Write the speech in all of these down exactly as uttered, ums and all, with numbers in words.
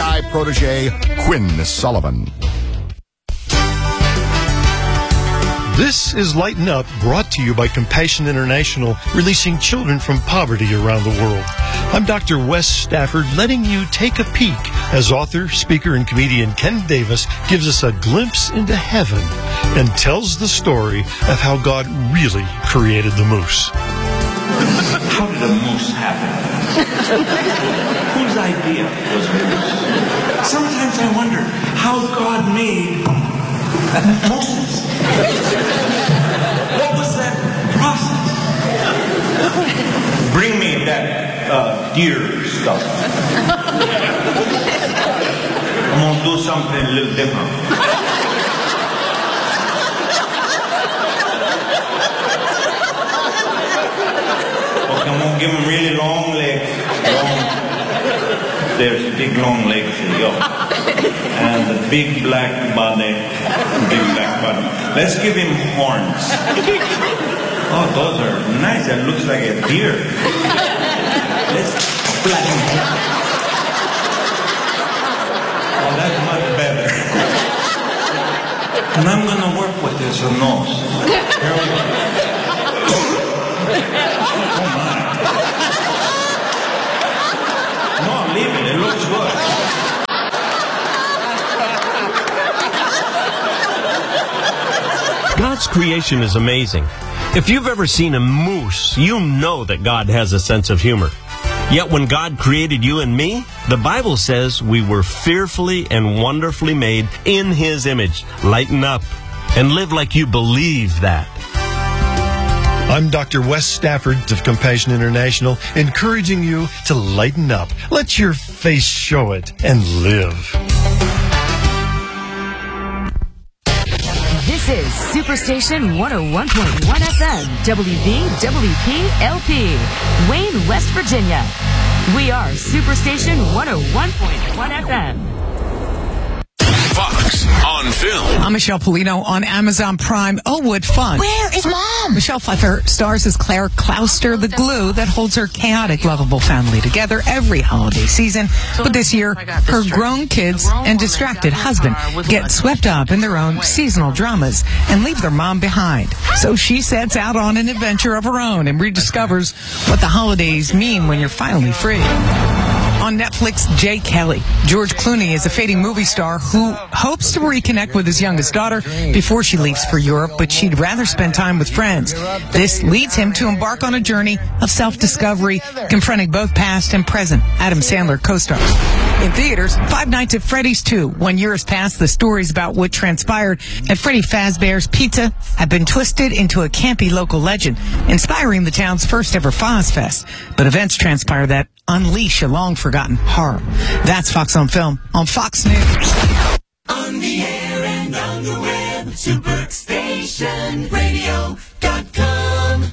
Guy protege, Quinn Sullivan. This is Lighten Up, brought to you by Compassion International, releasing children from poverty around the world. I'm Doctor Wes Stafford, letting you take a peek as author, speaker, and comedian Ken Davis gives us a glimpse into heaven and tells the story of how God really created the moose. How did a moose happen? Whose idea was a moose? Sometimes I wonder how God made mooses. What was that process? Bring me that uh, deer stuff. I'm gonna do something a little different. Okay, I'm gonna give him really long legs. Long. There's big long legs here, yo. And the big black body. Big black body. Let's give him horns. Oh, those are nice. That looks like a deer. Let's flatten him. Oh, that's much better. And I'm gonna work with this nose. Here we go. Oh my. No, leave it. It looks good. God's creation is amazing. If you've ever seen a moose, you know that God has a sense of humor. Yet when God created you and me, the Bible says we were fearfully and wonderfully made in His image. Lighten up and live like you believe that. I'm Doctor Wes Stafford of Compassion International, encouraging you to lighten up. Let your face show it and live. This is Superstation one oh one point one F M, W V W P L P, Wayne, West Virginia. We are Superstation one oh one point one F M. Fox on Film. I'm Michelle Polino on Amazon Prime. Oh, what fun. Where is Mom? Michelle Pfeiffer stars as Claire Clouster, the glue that holds her chaotic, lovable family together every holiday season. But this year, her grown kids and distracted husband get swept up in their own seasonal dramas and leave their mom behind. So she sets out on an adventure of her own and rediscovers what the holidays mean when you're finally free. On Netflix, Jay Kelly. George Clooney is a fading movie star who hopes to reconnect with his youngest daughter before she leaves for Europe, but she'd rather spend time with friends. This leads him to embark on a journey of self-discovery, confronting both past and present Adam Sandler co-stars. In theaters, Five Nights at Freddy's two. One year has passed, the stories about what transpired at Freddy Fazbear's Pizza have been twisted into a campy local legend, inspiring the town's first ever Foz Fest. But events transpire that unleash a long-forgotten horror. That's Fox on Film on Fox News. On the air and on the web, Superstation Radio dot com.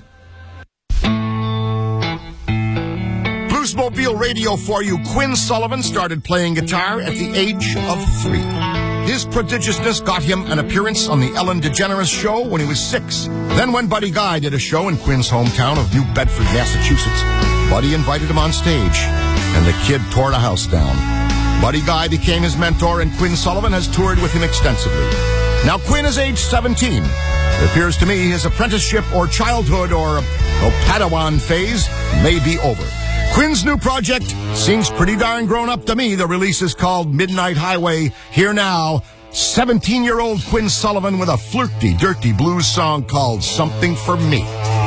Bluesmobile Radio for you. Quinn Sullivan started playing guitar at the age of three. His prodigiousness got him an appearance on the Ellen DeGeneres Show when he was six. Then when Buddy Guy did a show in Quinn's hometown of New Bedford, Massachusetts, Buddy invited him on stage, and the kid tore the house down. Buddy Guy became his mentor, and Quinn Sullivan has toured with him extensively. Now, Quinn is age seventeen. It appears to me his apprenticeship or childhood or oh, Padawan phase may be over. Quinn's new project seems pretty darn grown up to me. The release is called Midnight Highway. Here now, seventeen-year-old Quinn Sullivan with a flirty, dirty blues song called Something for Me.